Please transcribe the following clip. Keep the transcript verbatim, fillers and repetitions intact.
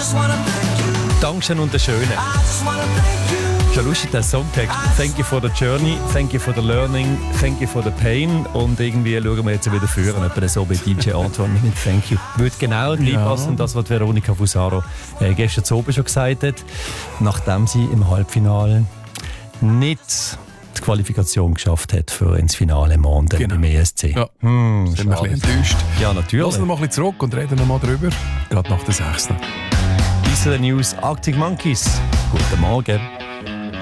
Dankeschön und der Schöne. Schon lustig, der Songtext. Thank you for the journey, thank you for the learning, thank you for the pain. Und irgendwie schauen wir jetzt wieder führen, etwa so bei D J Antoine mit Thank you. Würde genau reinpassen, ja. Das, was Veronica Fusaro äh, gestern zu oben schon gesagt hat, nachdem sie im Halbfinale nicht die Qualifikation geschafft hat für ins Finale morgen genau. Beim E S C. Ja, hm, sind wir ein bisschen enttäuscht. Ja, natürlich. Lassen wir mal ein bisschen zurück und reden noch mal drüber. Gerade nach der sechsten Diese News Arctic Monkeys. Guten Morgen.